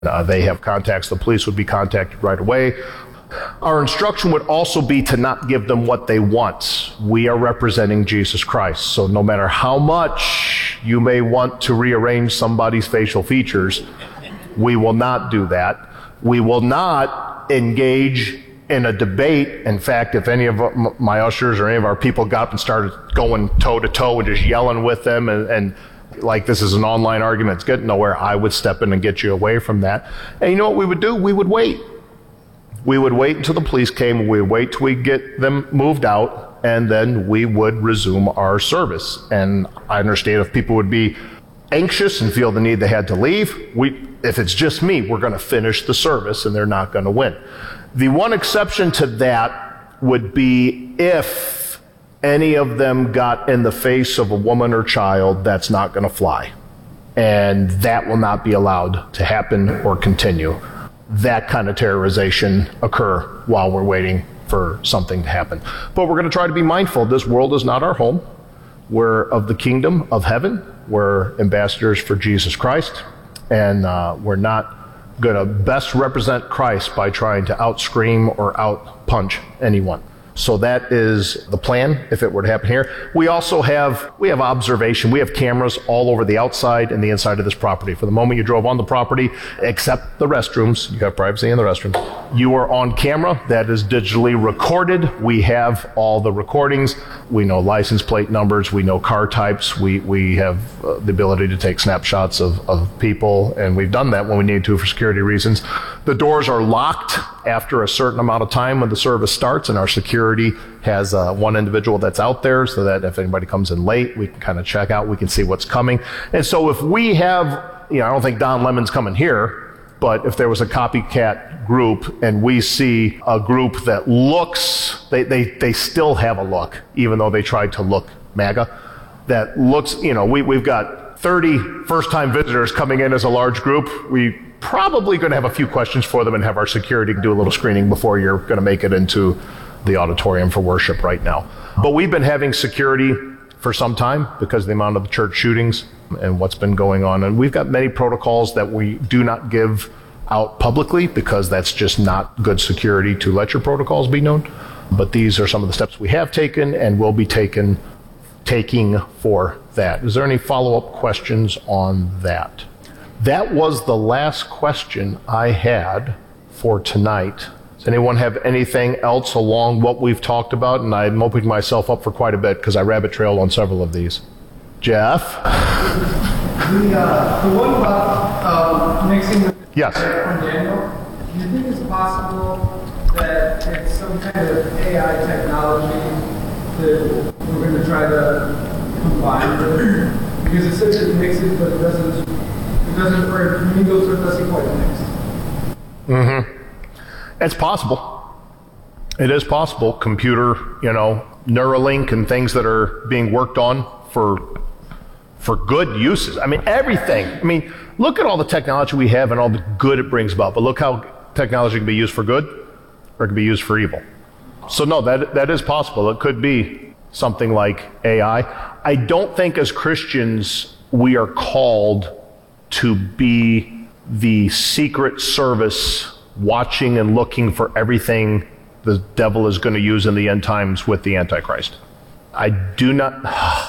They have contacts. The police would be contacted right away. Our instruction would also be to not give them what they want. We are representing Jesus Christ. So no matter how much you may want to rearrange somebody's facial features, we will not do that. We will not engage in a debate. In fact, if any of my ushers or any of our people got up and started going toe to toe and just yelling with them and like this is an online argument, it's getting nowhere, I would step in and get you away from that. And you know what we would do? We would wait. We would wait until the police came. We would wait till we get them moved out, and then we would resume our service. And I understand if people would be anxious and feel the need they had to leave, if it's just me, we're going to finish the service and they're not going to win. The one exception to that would be if any of them got in the face of a woman or child, that's not going to fly. And that will not be allowed to happen or continue. That kind of terrorization occur while we're waiting for something to happen. But we're going to try to be mindful. This world is not our home. We're of the kingdom of heaven. We're ambassadors for Jesus Christ. And we're not going to best represent Christ by trying to out-scream or out-punch anyone. So that is the plan if it were to happen here. We also have observation. We have cameras all over the outside and the inside of this property. For the moment you drove on the property, except the restrooms, you have privacy in the restrooms, you are on camera. That is digitally recorded. We have all the recordings. We know license plate numbers. We know car types. We have the ability to take snapshots of people, and we've done that when we need to for security reasons. The doors are locked after a certain amount of time when the service starts, and our security has one individual that's out there so that if anybody comes in late, we can kind of check out, we can see what's coming. And so if we have, I don't think Don Lemon's coming here, but if there was a copycat group and we see a group that looks, they still have a look, even though they tried to look MAGA, that looks, we've got 30 first-time visitors coming in as a large group. We probably going to have a few questions for them and have our security do a little screening before you're going to make it into the auditorium for worship right now. But we've been having security for some time because of the amount of the church shootings and what's been going on. And we've got many protocols that we do not give out publicly because that's just not good security to let your protocols be known. But these are some of the steps we have taken and will be taking for that. Is there any follow-up questions on that? That was the last question I had for tonight. Does anyone have anything else along what we've talked about? And I'm opening myself up for quite a bit because I rabbit trailed on several of these. Jeff? The one about mixing the yes. From Daniel, do you think it's possible that it's some kind of AI technology that we're going to try to combine with? Because it says it mixes, but it doesn't, where it mingles, so it doesn't quite mix. Mm-hmm. It's possible. It is possible. Computer, Neuralink and things that are being worked on for good uses. I mean, everything. I mean, look at all the technology we have and all the good it brings about. But look how technology can be used for good or it can be used for evil. So no, that is possible. It could be something like AI. I don't think as Christians we are called to be the secret service watching and looking for everything the devil is going to use in the end times with the Antichrist. I do not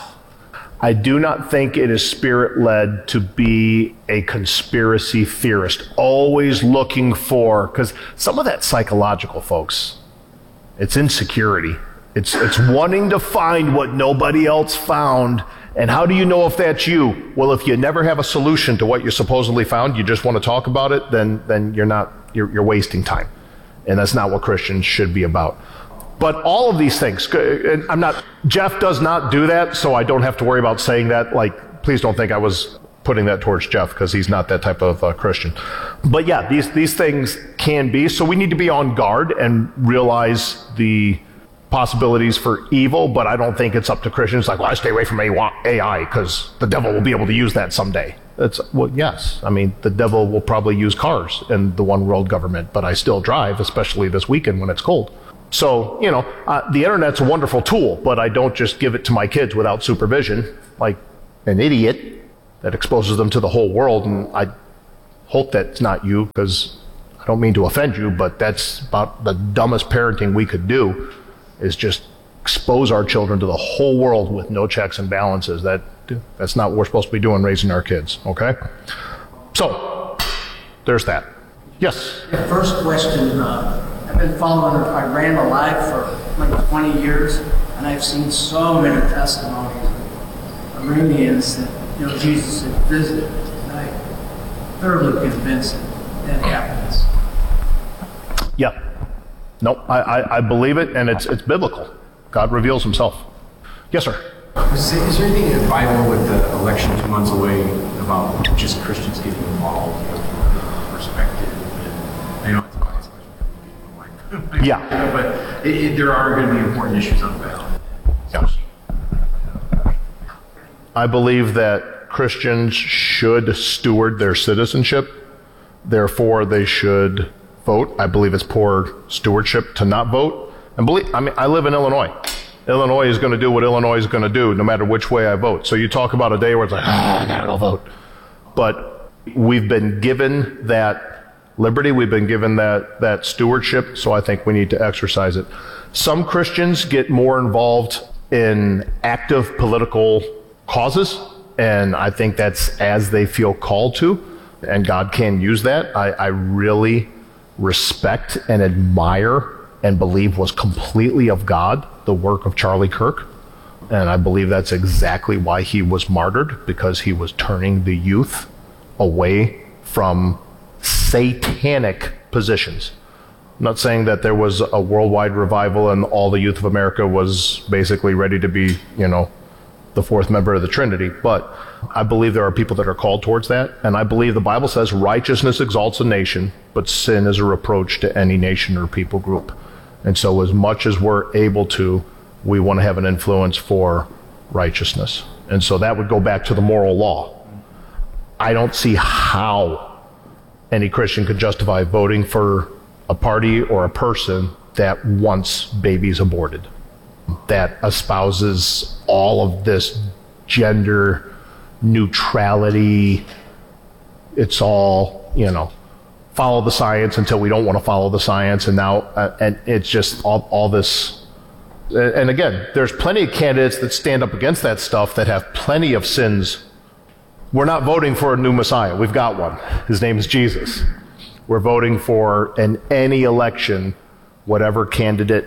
think it is spirit-led to be a conspiracy theorist, always looking for, because some of that psychological, folks, it's insecurity. It's wanting to find what nobody else found. And how do you know if that's you? Well, if you never have a solution to what you supposedly found, you just want to talk about it, then you're wasting time. And that's not what Christians should be about. But all of these things, Jeff does not do that, so I don't have to worry about saying that. Like, please don't think I was putting that towards Jeff, because he's not that type of Christian. But yeah, these things can be, so we need to be on guard and realize the possibilities for evil, but I don't think it's up to Christians like, well, I stay away from AI because the devil will be able to use that someday. Yes. I mean, the devil will probably use cars in the one world government, but I still drive, especially this weekend when it's cold. So, the internet's a wonderful tool, but I don't just give it to my kids without supervision, like an idiot that exposes them to the whole world, and I hope that's not you, because I don't mean to offend you, but that's about the dumbest parenting we could do, is just expose our children to the whole world with no checks and balances. That's not what we're supposed to be doing, raising our kids, okay? So, there's that. Yes? The first question, I've been following Iran Alive for like 20 years, and I've seen so many testimonies of Iranians that, Jesus had visited, and I'm thoroughly convinced that happens. Yeah. No, I believe it, and it's biblical. God reveals himself. Yes, sir? Is there anything in the Bible with the election 2 months away about just Christians getting involved from a perspective? And I know it's a biased question. Yeah. But there are going to be important issues on the ballot. Yeah. I believe that Christians should steward their citizenship. Therefore, they should vote. I believe it's poor stewardship to not vote. And I live in Illinois. Illinois is going to do what Illinois is going to do, no matter which way I vote. So you talk about a day where it's like, I gotta go vote. But we've been given that liberty. We've been given that stewardship. So I think we need to exercise it. Some Christians get more involved in active political causes, and I think that's as they feel called to, and God can use that. I really respect and admire and believe was completely of God, the work of Charlie Kirk. And I believe that's exactly why he was martyred, because he was turning the youth away from satanic positions. I'm not saying that there was a worldwide revival and all the youth of America was basically ready to be, the fourth member of the Trinity, but I believe there are people that are called towards that, and I believe the Bible says righteousness exalts a nation, but sin is a reproach to any nation or people group. And so as much as we're able to, we want to have an influence for righteousness. And so that would go back to the moral law. I don't see how any Christian could justify voting for a party or a person that wants babies aborted, that espouses all of this gender neutrality. It's all, follow the science until we don't want to follow the science, and now and it's just all this. And again, there's plenty of candidates that stand up against that stuff that have plenty of sins. We're not voting for a new Messiah. We've got one. His name is Jesus. We're voting for, in any election, whatever candidate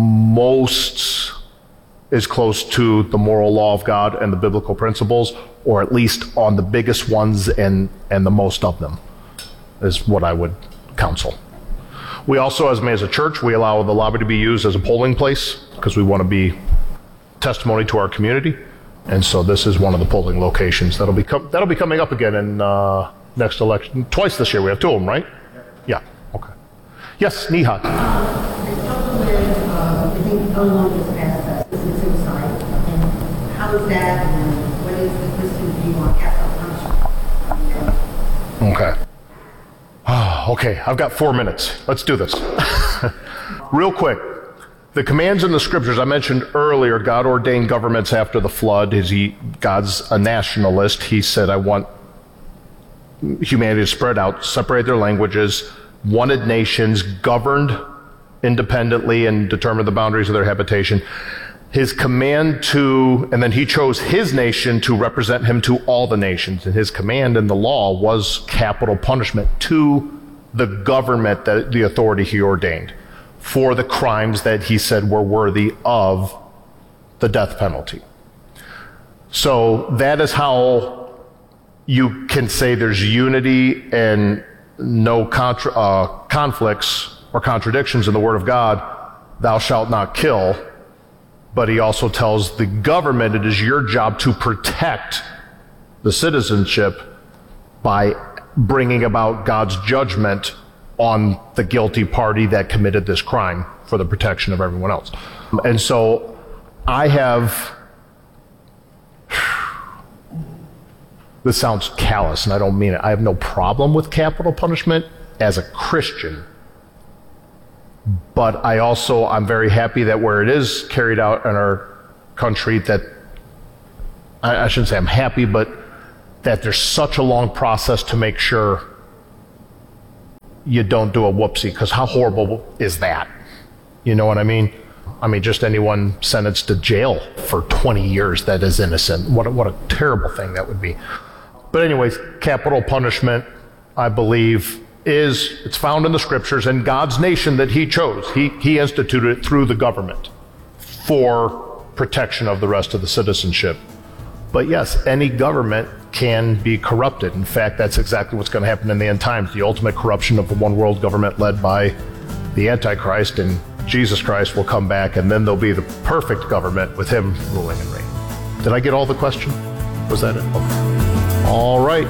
most is close to the moral law of God and the biblical principles, or at least on the biggest ones and the most of them, is what I would counsel. We also, as a church, we allow the lobby to be used as a polling place because we want to be testimony to our community. And so this is one of the polling locations that'll be coming up again in next election. Twice this year. We have two of them, right? Yeah. Okay. Yes, Nihat. I think Illinois just passed assisted suicide. And how is that? And what is the Christian view on capital punishment? Okay. Okay, I've got 4 minutes. Let's do this. Real quick. The commands in the scriptures I mentioned earlier, God ordained governments after the flood. God's a nationalist. He said, I want humanity to spread out, separate their languages, wanted nations, governed independently, and determined the boundaries of their habitation. His command and then he chose his nation to represent him to all the nations. And his command in the law was capital punishment to the government, the authority he ordained, for the crimes that he said were worthy of the death penalty. So that is how you can say there's unity and no conflicts or contradictions in the Word of God. Thou shalt not kill. But he also tells the government it is your job to protect the citizenship by bringing about God's judgment on the guilty party that committed this crime for the protection of everyone else. And so this sounds callous and I don't mean it. I have no problem with capital punishment as a Christian. But I'm very happy that where it is carried out in our country, that I shouldn't say I'm happy, but that there's such a long process to make sure you don't do a whoopsie, because how horrible is that? You know what I mean? I mean, just anyone sentenced to jail for 20 years that is innocent. What a terrible thing that would be. But anyways, capital punishment, I believe, it's found in the scriptures, and God's nation that he chose. He instituted it through the government for protection of the rest of the citizenship. But yes, any government can be corrupted. In fact, that's exactly what's going to happen in the end times. The ultimate corruption of the one world government led by the Antichrist, and Jesus Christ will come back, and then there'll be the perfect government with him ruling and reigning. Did I get all the question? Was that it? Okay. All right.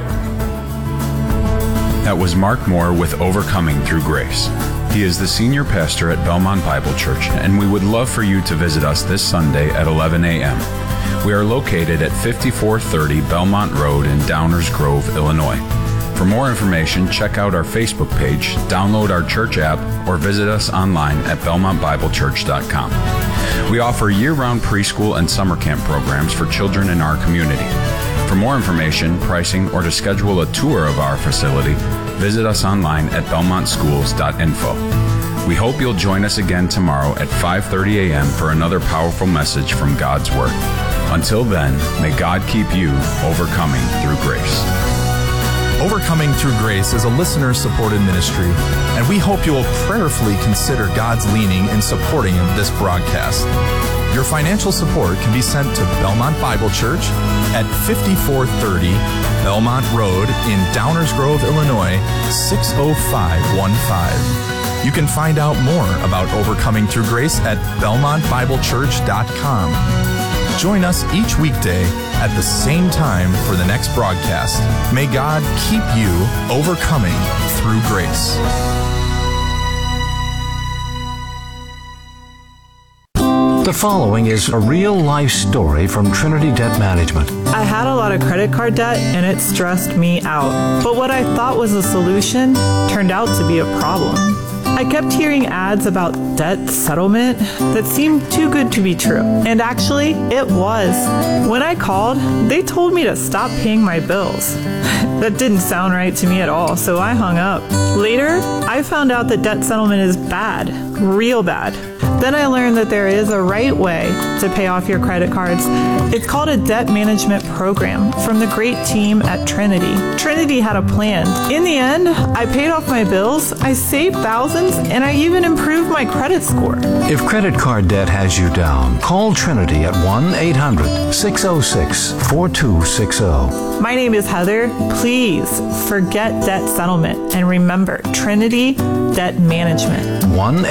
That was Mark Moore with Overcoming Through Grace. He is the senior pastor at Belmont Bible Church, and we would love for you to visit us this Sunday at 11 a.m. We are located at 5430 Belmont Road in Downers Grove, Illinois. For more information, check out our Facebook page, download our church app, or visit us online at belmontbiblechurch.com. We offer year-round preschool and summer camp programs for children in our community. For more information, pricing, or to schedule a tour of our facility, visit us online at belmontschools.info. We hope you'll join us again tomorrow at 5:30 a.m. for another powerful message from God's Word. Until then, may God keep you overcoming through grace. Overcoming Through Grace is a listener-supported ministry, and we hope you will prayerfully consider God's leading in supporting this broadcast. Your financial support can be sent to Belmont Bible Church at 5430 Belmont Road in Downers Grove, Illinois, 60515. You can find out more about Overcoming Through Grace at belmontbiblechurch.com. Join us each weekday at the same time for the next broadcast. May God keep you overcoming through grace. The following is a real-life story from Trinity Debt Management. I had a lot of credit card debt and it stressed me out. But what I thought was a solution turned out to be a problem. I kept hearing ads about debt settlement that seemed too good to be true. And actually, it was. When I called, they told me to stop paying my bills. That didn't sound right to me at all, so I hung up. Later, I found out that debt settlement is bad, real bad. Then I learned that there is a right way to pay off your credit cards. It's called a debt management program from the great team at Trinity. Trinity had a plan. In the end, I paid off my bills, I saved thousands, and I even improved my credit score. If credit card debt has you down, call Trinity at 1-800-606-4260. My name is Heather. Please forget debt settlement and remember Trinity Debt Management.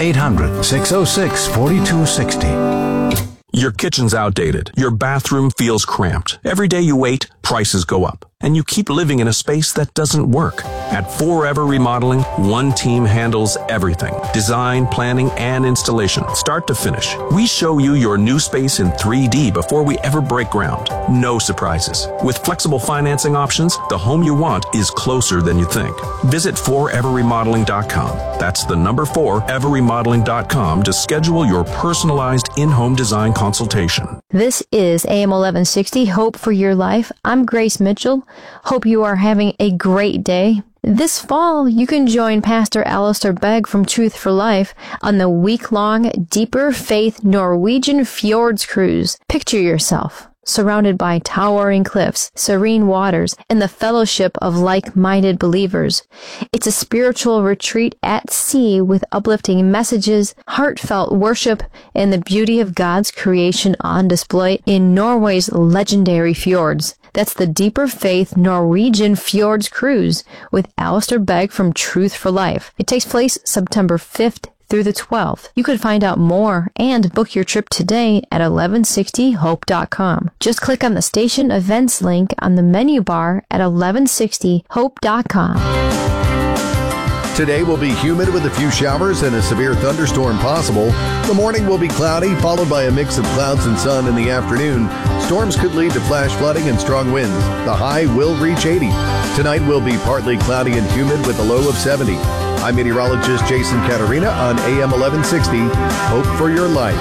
1-800-606-4260. Your kitchen's outdated. Your bathroom feels cramped. Every day you wait, prices go up. And you keep living in a space that doesn't work. At Forever Remodeling, one team handles everything. Design, planning, and installation, start to finish. We show you your new space in 3D before we ever break ground. No surprises. With flexible financing options, the home you want is closer than you think. Visit foreverremodeling.com. That's the number 4everremodeling.com to schedule your personalized in-home design consultation. This is AM 1160, Hope for Your Life. I'm Grace Mitchell. Hope you are having a great day. This fall, you can join Pastor Alistair Begg from Truth for Life on the week-long Deeper Faith Norwegian Fjords Cruise. Picture yourself surrounded by towering cliffs, serene waters, and the fellowship of like-minded believers. It's a spiritual retreat at sea with uplifting messages, heartfelt worship, and the beauty of God's creation on display in Norway's legendary fjords. That's the Deeper Faith Norwegian Fjords Cruise with Alistair Begg from Truth for Life. It takes place September 5th through the 12th. You can find out more and book your trip today at 1160hope.com. Just click on the station events link on the menu bar at 1160hope.com. Today will be humid with a few showers and a severe thunderstorm possible. The morning will be cloudy, followed by a mix of clouds and sun in the afternoon. Storms could lead to flash flooding and strong winds. The high will reach 80. Tonight will be partly cloudy and humid with a low of 70. I'm meteorologist Jason Caterina on AM 1160. Hope for your life.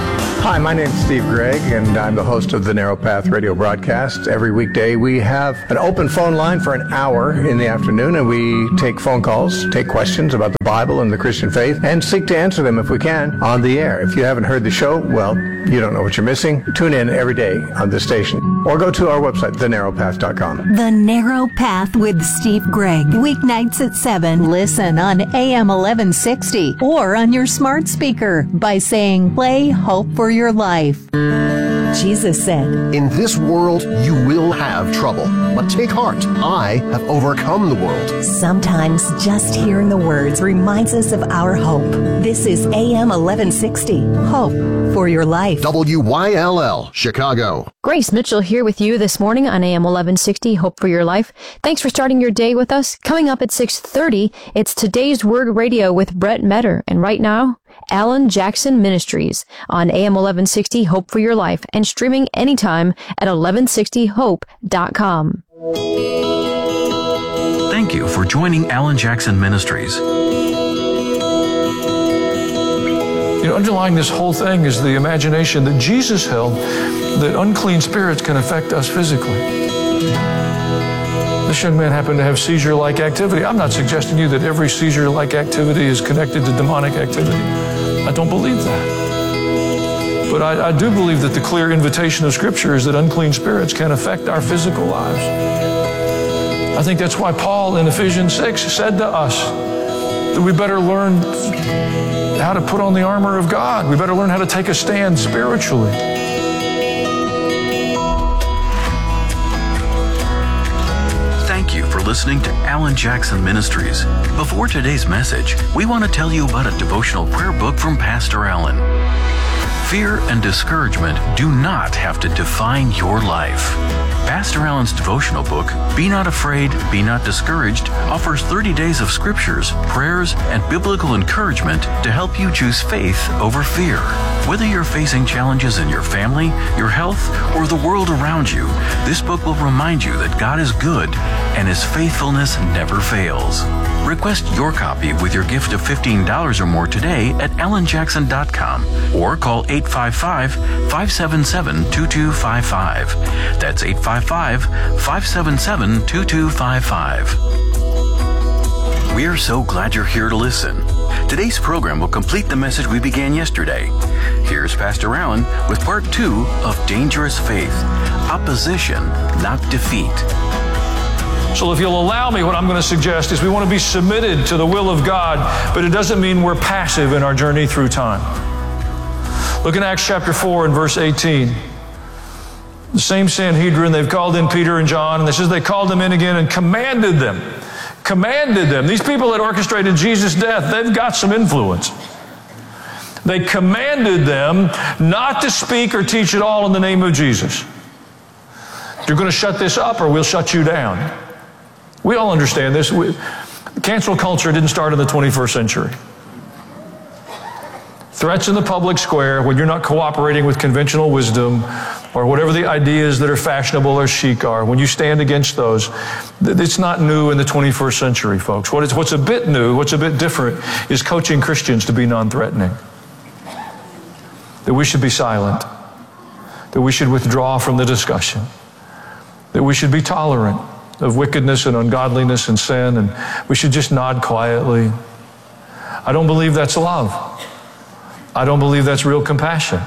Hi, my name is Steve Gregg, and I'm the host of the Narrow Path radio broadcast. Every weekday, we have an open phone line for an hour in the afternoon, and we take phone calls, take questions about the Bible and the Christian faith, and seek to answer them if we can on the air. If you haven't heard the show, well, you don't know what you're missing. Tune in every day on this station, or go to our website, thenarrowpath.com. The Narrow Path with Steve Gregg. Weeknights at 7. Listen on AM 1160 or on your smart speaker by saying, play Hope for Your Life. Jesus said, "In this world you will have trouble, but take heart. I have overcome the world." Sometimes just hearing the words reminds us of our hope. This is AM 1160. Hope for Your Life. WYLL, Chicago. Grace Mitchell here with you this morning on AM 1160, Hope for Your Life. Thanks for starting your day with us. Coming up at 6:30, it's Today's Word Radio with Brett Metter. And right now, Alan Jackson Ministries on AM 1160, Hope for Your Life, and streaming anytime at 1160hope.com. Thank you for joining Alan Jackson Ministries. Underlying this whole thing is the imagination that Jesus held that unclean spirits can affect us physically. This young man happened to have seizure-like activity. I'm not suggesting to you that every seizure-like activity is connected to demonic activity. I don't believe that. But I do believe that the clear invitation of Scripture is that unclean spirits can affect our physical lives. I think that's why Paul in Ephesians 6 said to us that we better learn how to put on the armor of God. We better learn how to take a stand spiritually. Thank you for listening to Alan Jackson Ministries. Before today's message, we want to tell you about a devotional prayer book from Pastor Alan. Fear and discouragement do not have to define your life. Pastor Alan's devotional book, Be Not Afraid, Be Not Discouraged, offers 30 days of scriptures, prayers, and biblical encouragement to help you choose faith over fear. Whether you're facing challenges in your family, your health, or the world around you, this book will remind you that God is good and His faithfulness never fails. Request your copy with your gift of $15 or more today at alanjackson.com or call 855-577-2255. That's 855-577-2255. We are so glad you're here to listen. Today's program will complete the message we began yesterday. Here's Pastor Alan with part 2 of Dangerous Faith, Opposition, Not Defeat. So if you'll allow me, what I'm going to suggest is we want to be submitted to the will of God, but it doesn't mean we're passive in our journey through time. Look in Acts chapter 4 and verse 18. The same Sanhedrin, they've called in Peter and John, and it says they called them in again and commanded them. Commanded them. These people that orchestrated Jesus' death, they've got some influence. They commanded them not to speak or teach at all in the name of Jesus. You're going to shut this up or we'll shut you down. We all understand this. Cancel culture didn't start in the 21st century. Threats in the public square when you're not cooperating with conventional wisdom or whatever the ideas that are fashionable or chic are, when you stand against those, it's not new in the 21st century, folks. What's a bit new, what's a bit different is coaching Christians to be non-threatening. That we should be silent. That we should withdraw from the discussion. That we should be tolerant of wickedness and ungodliness and sin, and we should just nod quietly. I don't believe that's love. I don't believe that's real compassion.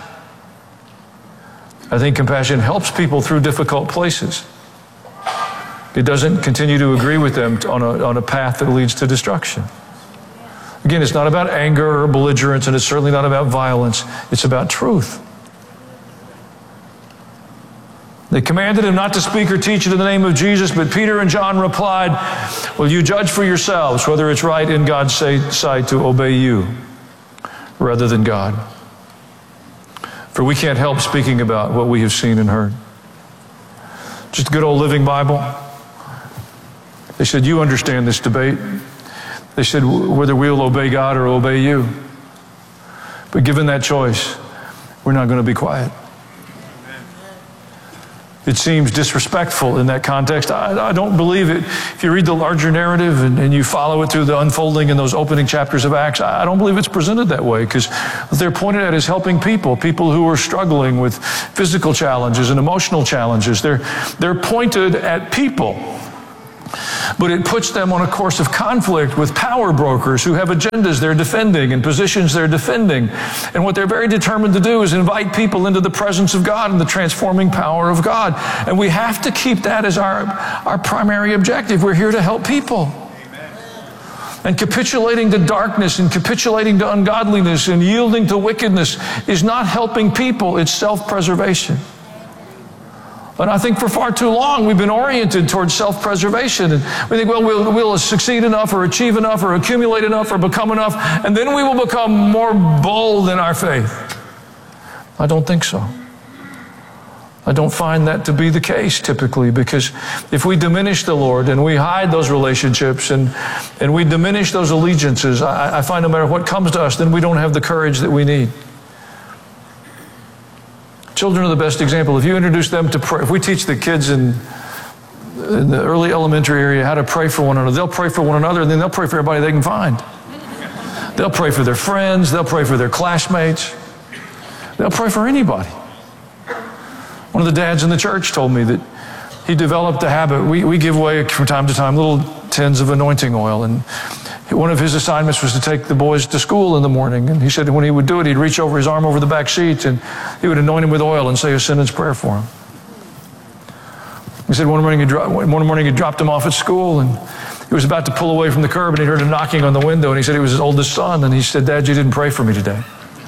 I think compassion helps people through difficult places. It doesn't continue to agree with them on a path that leads to destruction. Again, it's not about anger or belligerence, and it's certainly not about violence. It's about truth. They commanded him not to speak or teach in the name of Jesus, but Peter and John replied, well, you judge for yourselves whether it's right in God's sight to obey you rather than God. For we can't help speaking about what we have seen and heard. Just a good old Living Bible. They said, you understand this debate. They said, whether we'll obey God or obey you. But given that choice, we're not going to be quiet. It seems disrespectful in that context. I don't believe it. If you read the larger narrative and you follow it through the unfolding in those opening chapters of Acts, I don't believe it's presented that way, because what they're pointed at is helping people who are struggling with physical challenges and emotional challenges. They're pointed at people. But it puts them on a course of conflict with power brokers who have agendas they're defending and positions they're defending. And what they're very determined to do is invite people into the presence of God and the transforming power of God. And we have to keep that as our primary objective. We're here to help people. And capitulating to darkness and capitulating to ungodliness and yielding to wickedness is not helping people, it's self-preservation. And I think for far too long we've been oriented towards self-preservation. And we think, well, we'll succeed enough or achieve enough or accumulate enough or become enough, and then we will become more bold in our faith. I don't think so. I don't find that to be the case typically, because if we diminish the Lord and we hide those relationships and we diminish those allegiances, I find no matter what comes to us, then we don't have the courage that we need. Children are the best example. If you introduce them to prayer, if we teach the kids in the early elementary area how to pray for one another, they'll pray for one another, and then they'll pray for everybody they can find. They'll pray for their friends. They'll pray for their classmates. They'll pray for anybody. One of the dads in the church told me that he developed a habit. We give away from time to time little tins of anointing oil, and one of his assignments was to take the boys to school in the morning. And he said when he would do it, he'd reach over his arm over the back seat and he would anoint him with oil and say a sentence prayer for him. He said one morning he dropped him off at school, and he was about to pull away from the curb, and he heard a knocking on the window, and he said it was his oldest son, and he said, "Dad, you didn't pray for me today."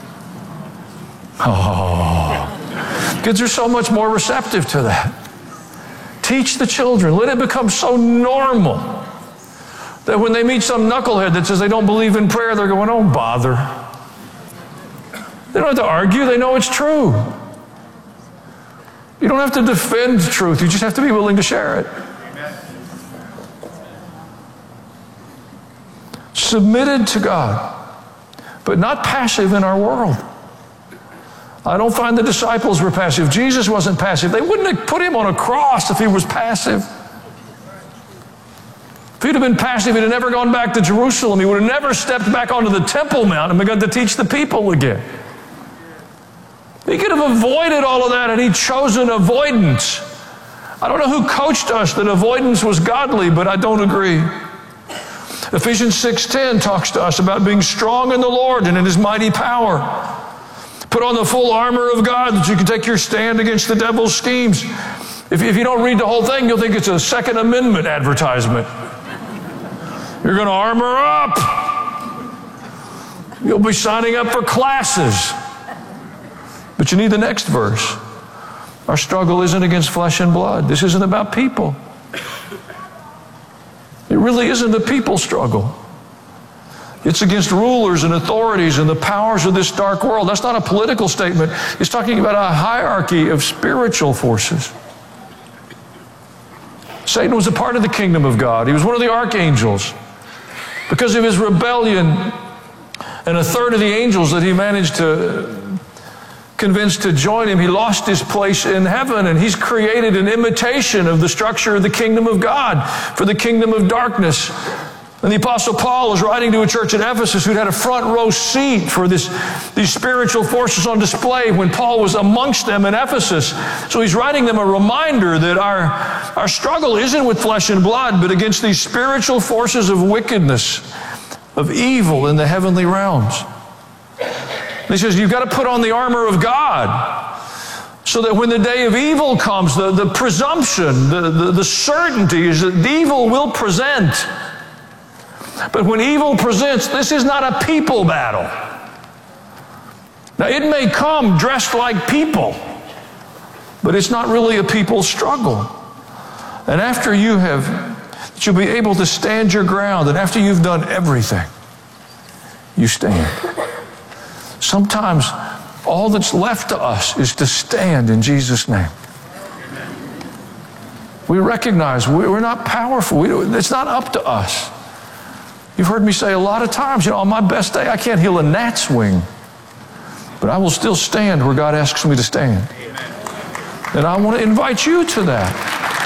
Oh, kids are so much more receptive to that. Teach the children. Let it become so normal that when they meet some knucklehead that says they don't believe in prayer, they're going, "Oh, bother." They don't have to argue. They know it's true. You don't have to defend truth. You just have to be willing to share it. Submitted to God, but not passive in our world. I don't find the disciples were passive. Jesus wasn't passive. They wouldn't have put him on a cross if he was passive. If he'd have been passive, he'd have never gone back to Jerusalem. He would have never stepped back onto the Temple Mount and begun to teach the people again. He could have avoided all of that, and he'd chosen avoidance. I don't know who coached us that avoidance was godly, but I don't agree. Ephesians 6:10 talks to us about being strong in the Lord and in his mighty power. Put on the full armor of God that you can take your stand against the devil's schemes. If you don't read the whole thing, you'll think it's a Second Amendment advertisement. You're going to armor up. You'll be signing up for classes. But you need the next verse. Our struggle isn't against flesh and blood. This isn't about people. It really isn't a people struggle. It's against rulers and authorities and the powers of this dark world. That's not a political statement. It's talking about a hierarchy of spiritual forces. Satan was a part of the kingdom of God. He was one of the archangels. Because of his rebellion, and a third of the angels that he managed to convince to join him, he lost his place in heaven, and he's created an imitation of the structure of the kingdom of God for the kingdom of darkness. And the Apostle Paul was writing to a church at Ephesus who'd had a front row seat for these spiritual forces on display when Paul was amongst them in Ephesus. So he's writing them a reminder that our struggle isn't with flesh and blood, but against these spiritual forces of wickedness, of evil in the heavenly realms. And he says, you've got to put on the armor of God so that when the day of evil comes, the presumption, the certainty is that the evil will present. But when evil presents, this is not a people battle. Now, it may come dressed like people, but it's not really a people struggle. And after you'll be able to stand your ground, and after you've done everything, you stand. Sometimes all that's left to us is to stand in Jesus' name. We recognize we're not powerful. It's not up to us. You've heard me say a lot of times, on my best day, I can't heal a gnat's wing, but I will still stand where God asks me to stand. And I want to invite you to that.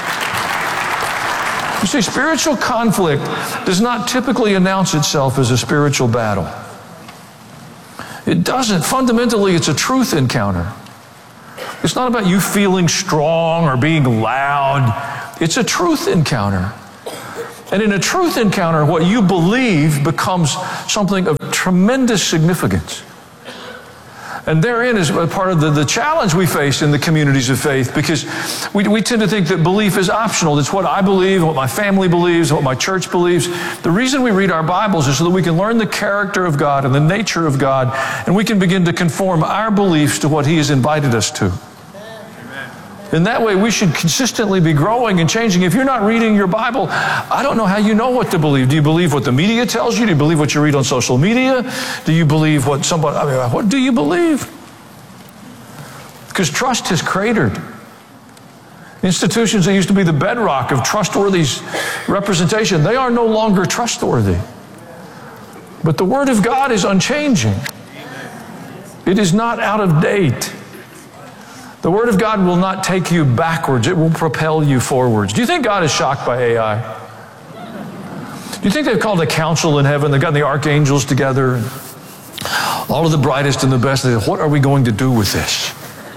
You see, spiritual conflict does not typically announce itself as a spiritual battle. It doesn't. Fundamentally, it's a truth encounter. It's not about you feeling strong or being loud. It's a truth encounter. And in a truth encounter, what you believe becomes something of tremendous significance. And therein is part of the challenge we face in the communities of faith, because we tend to think that belief is optional. It's what I believe, what my family believes, what my church believes. The reason we read our Bibles is so that we can learn the character of God and the nature of God, and we can begin to conform our beliefs to what He has invited us to. In that way, we should consistently be growing and changing. If you're not reading your Bible, I don't know how you know what to believe. Do you believe what the media tells you? Do you believe what you read on social media? Do you believe what what do you believe? Because trust has cratered. Institutions that used to be the bedrock of trustworthy representation, they are no longer trustworthy. But the Word of God is unchanging. It is not out of date. The Word of God will not take you backwards. It will propel you forwards. Do you think God is shocked by AI? Do you think they've called a council in heaven? They've gotten the archangels together, and all of the brightest and the best. They say, what are we going to do with this?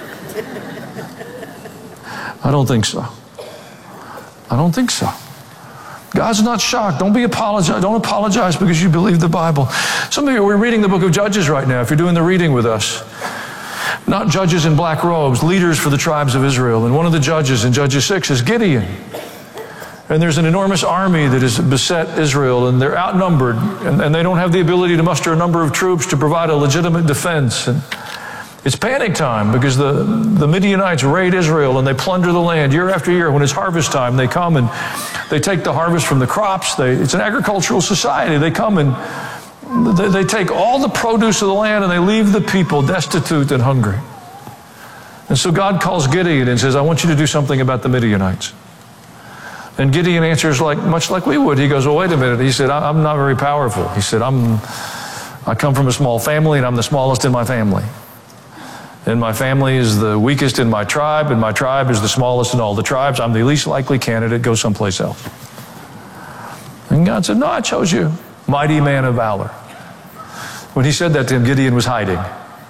I don't think so. I don't think so. God's not shocked. Don't apologize because you believe the Bible. Some of you, we're reading the book of Judges right now, if you're doing the reading with us. Not judges in black robes, leaders for the tribes of Israel. And one of the judges in Judges 6 is Gideon. And there's an enormous army that has beset Israel, and they're outnumbered, and they don't have the ability to muster a number of troops to provide a legitimate defense. And it's panic time because the Midianites raid Israel and they plunder the land year after year. When it's harvest time, they come and they take the harvest from the crops. It's an agricultural society. They come and they take all the produce of the land and they leave the people destitute and hungry. And so God calls Gideon and says, I want you to do something about the Midianites. And Gideon answers much like we would. He goes, well, wait a minute. He said, I'm not very powerful. He said, I come from a small family and I'm the smallest in my family. And my family is the weakest in my tribe, and my tribe is the smallest in all the tribes. I'm the least likely candidate. Go someplace else. And God said, no, I chose you, mighty man of valor. When he said that to him, Gideon was hiding.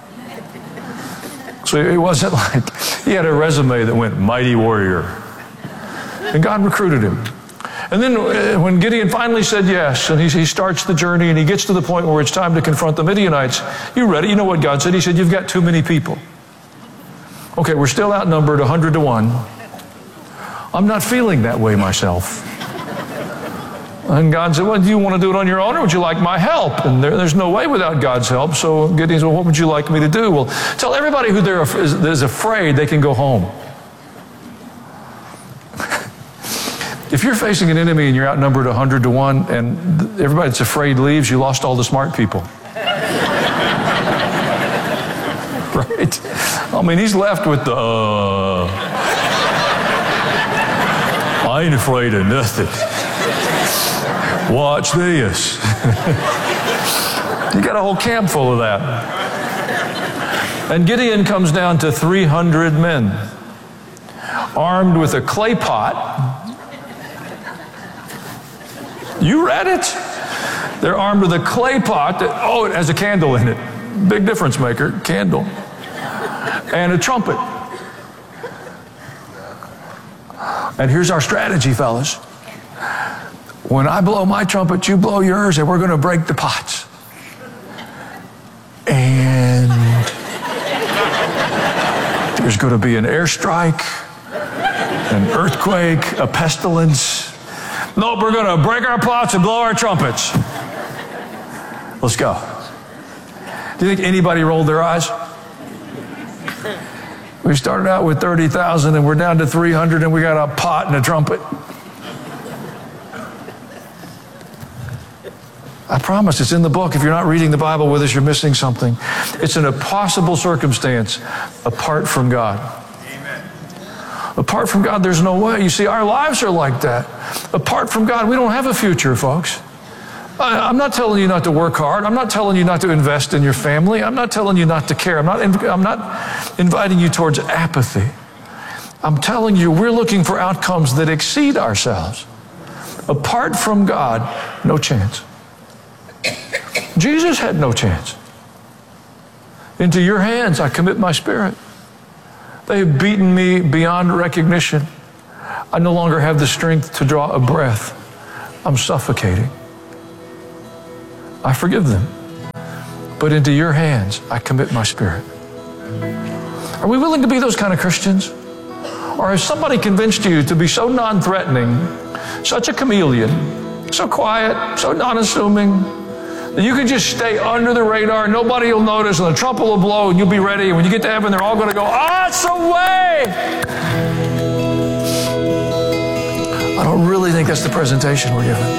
So it wasn't like he had a resume that went mighty warrior. And God recruited him. And then when Gideon finally said yes, and he starts the journey and he gets to the point where it's time to confront the Midianites, you read it, you know what God said? He said, you've got too many people. Okay, we're still outnumbered 100 to 1. I'm not feeling that way myself. And God said, well, do you want to do it on your own, or would you like my help? And there's no way without God's help. So Gideon said, well, what would you like me to do? Well, tell everybody who is afraid they can go home. If you're facing an enemy and you're outnumbered 100 to 1 and everybody that's afraid leaves, you lost all the smart people. Right? I mean, he's left with the, I ain't afraid of nothing. Watch this. You got a whole camp full of that. And Gideon comes down to 300 men, armed with a clay pot. You read it. They're armed with a clay pot that, it has a candle in it. Big difference maker, candle. And a trumpet. And here's our strategy, fellas. When I blow my trumpet, you blow yours, and we're going to break the pots. And there's going to be an airstrike, an earthquake, a pestilence. Nope, we're going to break our pots and blow our trumpets. Let's go. Do you think anybody rolled their eyes? We started out with 30,000 and we're down to 300 and we got a pot and a trumpet. I promise it's in the book. If you're not reading the Bible with us, you're missing something. It's an impossible circumstance apart from God. Apart from God, there's no way. You see, our lives are like that. Apart from God, we don't have a future, folks. I'm not telling you not to work hard. I'm not telling you not to invest in your family. I'm not telling you not to care. I'm not inviting you towards apathy. I'm telling you, we're looking for outcomes that exceed ourselves. Apart from God, no chance. Jesus had no chance. Into your hands I commit my spirit. They have beaten me beyond recognition. I no longer have the strength to draw a breath. I'm suffocating. I forgive them. But into your hands I commit my spirit. Are we willing to be those kind of Christians? Or has somebody convinced you to be so non-threatening, such a chameleon, so quiet, so non-assuming, that you can just stay under the radar, nobody will notice, and the trumpet will blow, and you'll be ready, and when you get to heaven, they're all going to go, it's away! I don't really think that's the presentation we're given.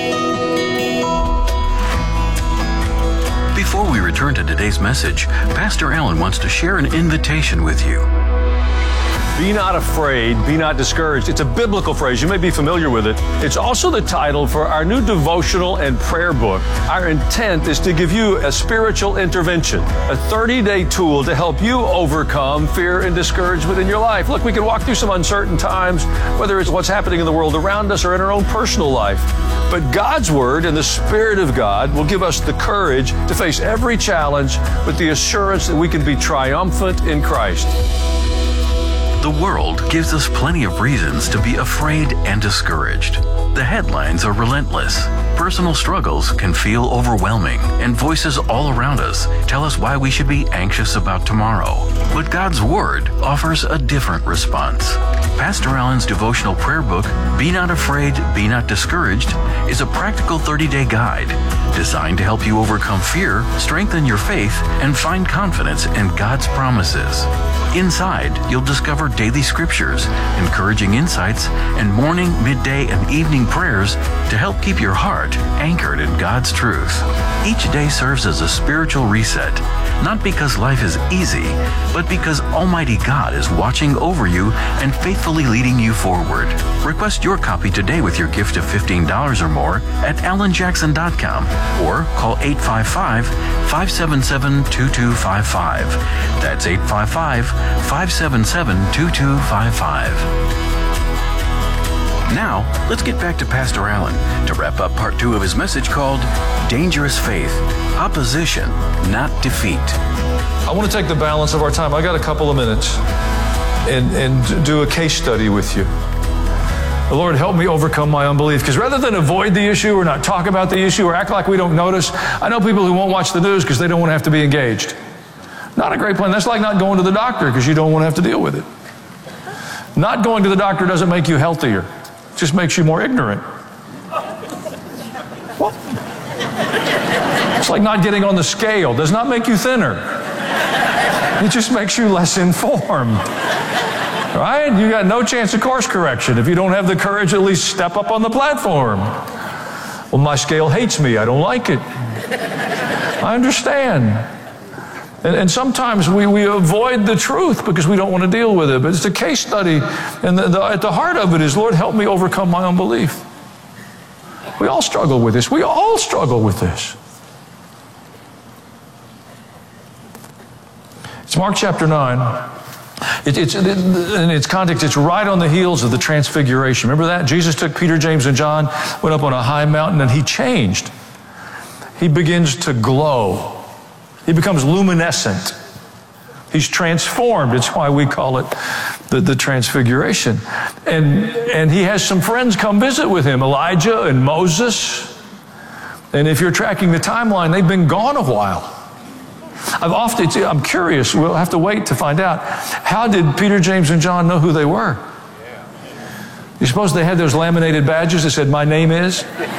Before we return to today's message, Pastor Allen wants to share an invitation with you. Be not afraid, be not discouraged. It's a biblical phrase. You may be familiar with it. It's also the title for our new devotional and prayer book. Our intent is to give you a spiritual intervention, a 30-day tool to help you overcome fear and discouragement in your life. Look, we can walk through some uncertain times, whether it's what's happening in the world around us or in our own personal life. But God's Word and the Spirit of God will give us the courage to face every challenge with the assurance that we can be triumphant in Christ. The world gives us plenty of reasons to be afraid and discouraged. The headlines are relentless. Personal struggles can feel overwhelming, and voices all around us tell us why we should be anxious about tomorrow. But God's Word offers a different response. Pastor Allen's devotional prayer book, Be Not Afraid, Be Not Discouraged, is a practical 30-day guide designed to help you overcome fear, strengthen your faith, and find confidence in God's promises. Inside, you'll discover daily scriptures, encouraging insights, and morning, midday, and evening prayers to help keep your heart anchored in God's truth. Each day serves as a spiritual reset, not because life is easy, but because Almighty God is watching over you and faithfully leading you forward. Request your copy today with your gift of $15 or more at allenjackson.com or call 855-577-2255. That's 855-577-2255. Now, let's get back to Pastor Allen to wrap up part 2 of his message called Dangerous Faith, Opposition, Not Defeat. I want to take the balance of our time. I got a couple of minutes and do a case study with you. The Lord help me overcome my unbelief, because rather than avoid the issue or not talk about the issue or act like we don't notice, I know people who won't watch the news because they don't want to have to be engaged. Not a great plan. That's like not going to the doctor because you don't want to have to deal with it. Not going to the doctor doesn't make you healthier. It just makes you more ignorant. What? It's like not getting on the scale. Does not make you thinner. It just makes you less informed. Right? You got no chance of course correction if you don't have the courage to at least step up on the platform. Well, my scale hates me. I don't like it. I understand. And sometimes we avoid the truth because we don't want to deal with it. But it's a case study. And at the heart of it is, Lord, help me overcome my unbelief. We all struggle with this. We all struggle with this. It's Mark chapter 9. In its context, it's right on the heels of the Transfiguration. Remember that? Jesus took Peter, James, and John, went up on a high mountain, and he changed. He begins to glow. He becomes luminescent. He's transformed. It's why we call it the Transfiguration. And he has some friends come visit with him, Elijah and Moses. And if you're tracking the timeline, they've been gone a while. I'm curious, we'll have to wait to find out. How did Peter, James, and John know who they were? You suppose they had those laminated badges that said, "My name is"?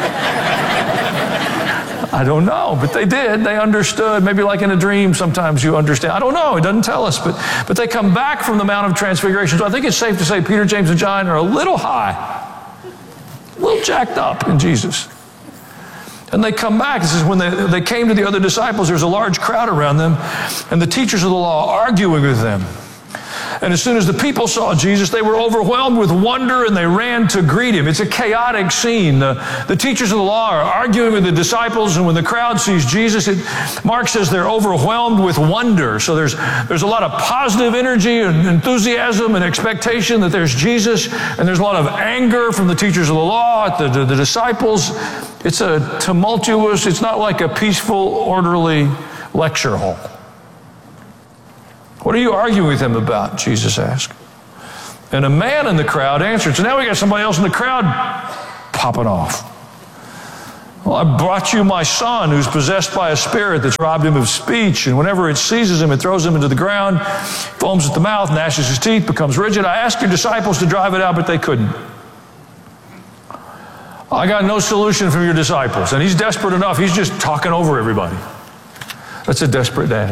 I don't know, but they did. They understood. Maybe like in a dream, sometimes you understand. I don't know. It doesn't tell us. But they come back from the Mount of Transfiguration. So I think it's safe to say Peter, James, and John are a little high, a little jacked up in Jesus. And they come back. This is when they came to the other disciples. There's a large crowd around them, and the teachers of the law arguing with them. And as soon as the people saw Jesus, they were overwhelmed with wonder and they ran to greet him. It's a chaotic scene. The teachers of the law are arguing with the disciples, and when the crowd sees Jesus, Mark says they're overwhelmed with wonder. So there's a lot of positive energy and enthusiasm and expectation that there's Jesus, and there's a lot of anger from the teachers of the law at the disciples. It's a tumultuous, it's not like a peaceful, orderly lecture hall. What are you arguing with him about? Jesus asked. And a man in the crowd answered. So now we got somebody else in the crowd popping off. Well, I brought you my son who's possessed by a spirit that's robbed him of speech, and whenever it seizes him, it throws him into the ground, foams at the mouth, gnashes his teeth, becomes rigid. I asked your disciples to drive it out, but they couldn't. I got no solution from your disciples. And he's desperate enough, he's just talking over everybody. That's a desperate dad.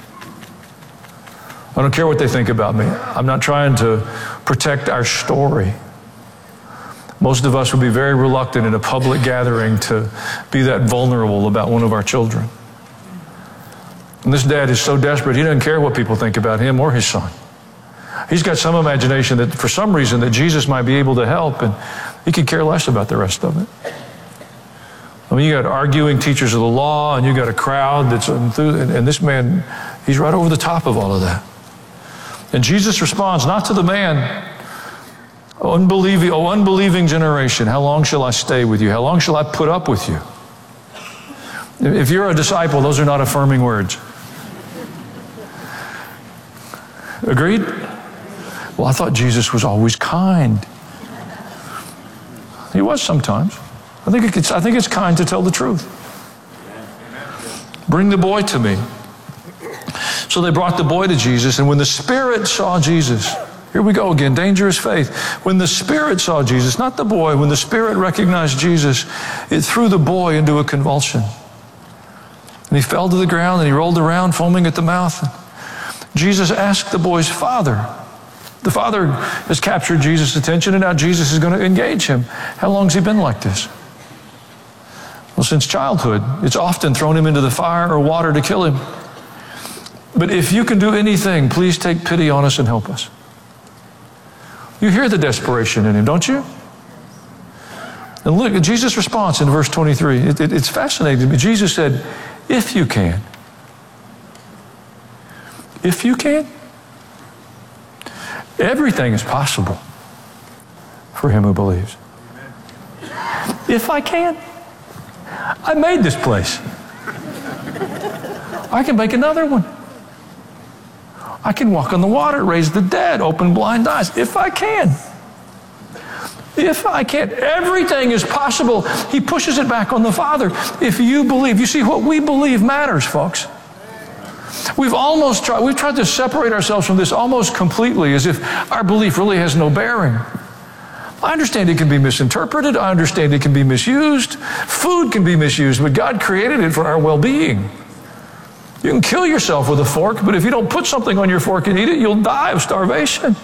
I don't care what they think about me. I'm not trying to protect our story. Most of us would be very reluctant in a public gathering to be that vulnerable about one of our children. And this dad is so desperate, he doesn't care what people think about him or his son. He's got some imagination that for some reason that Jesus might be able to help, and he could care less about the rest of it. I mean, you got arguing teachers of the law, and you got a crowd that's enthused, and this man, he's right over the top of all of that. And Jesus responds not to the man, unbelieving generation, how long shall I stay with you? How long shall I put up with you? If you're a disciple, those are not affirming words. Agreed? Well, I thought Jesus was always kind. He was sometimes. I think it's kind to tell the truth. Bring the boy to me. So they brought the boy to Jesus, and when the Spirit saw Jesus, here we go again, dangerous faith. When the Spirit saw Jesus, not the boy, when the Spirit recognized Jesus, it threw the boy into a convulsion. And he fell to the ground and he rolled around, foaming at the mouth. Jesus asked the boy's father. The father has captured Jesus' attention, and now Jesus is going to engage him. How long has he been like this? Well, since childhood. It's often thrown him into the fire or water to kill him. But if you can do anything, please take pity on us and help us. You hear the desperation in him, don't you? And look at Jesus' response in verse 23. It's fascinating. Jesus said, if you can. If you can. Everything is possible for him who believes. If I can. I made this place. I can make another one. I can walk on the water, raise the dead, open blind eyes, if I can. If I can. Everything is possible. He pushes it back on the Father. If you believe. You see, what we believe matters, folks. We've tried to separate ourselves from this almost completely, as if our belief really has no bearing. I understand it can be misinterpreted. I understand it can be misused. Food can be misused, but God created it for our well-being. You can kill yourself with a fork, but if you don't put something on your fork and eat it, you'll die of starvation.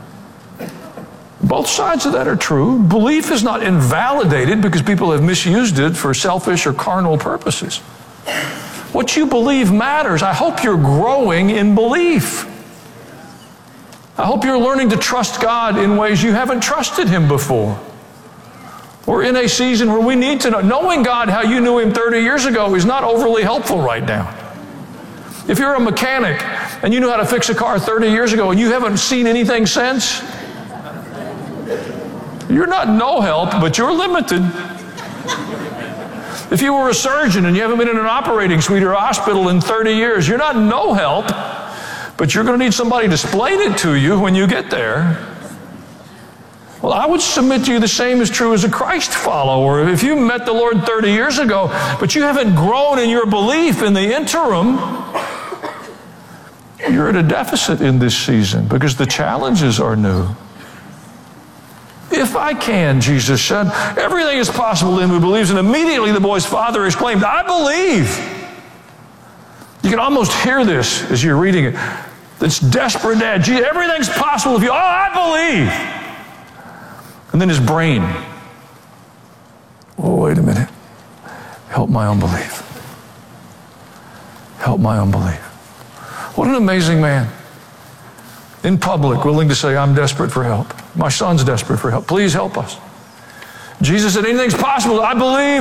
Both sides of that are true. Belief is not invalidated because people have misused it for selfish or carnal purposes. What you believe matters. I hope you're growing in belief. I hope you're learning to trust God in ways you haven't trusted Him before. We're in a season where we need to know. Knowing God how you knew Him 30 years ago is not overly helpful right now. If you're a mechanic and you knew how to fix a car 30 years ago and you haven't seen anything since, you're not no help, but you're limited. If you were a surgeon and you haven't been in an operating suite or a hospital in 30 years, you're not no help, but you're going to need somebody to explain it to you when you get there. Well, I would submit to you the same is true as a Christ follower. If you met the Lord 30 years ago, but you haven't grown in your belief in the interim, you're at a deficit in this season because the challenges are new. If I can, Jesus said, everything is possible to him who believes. And immediately the boy's father exclaimed, I believe. You can almost hear this as you're reading it. This desperate dad. Jesus, everything's possible if you, I believe. And then his brain. Oh, wait a minute. Help my unbelief. Help my unbelief. What an amazing man. in public, willing to say, I'm desperate for help. My son's desperate for help. Please help us. Jesus said, anything's possible. I believe.